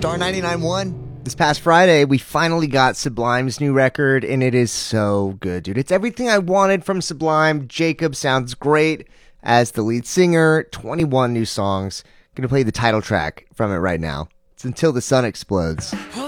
Star 99.1. This past Friday, we finally got Sublime's new record, and it is so good, dude. It's everything I wanted from Sublime. Jacob sounds great as the lead singer. 21 new songs. Gonna play the title track from it right now. It's Until the Sun Explodes.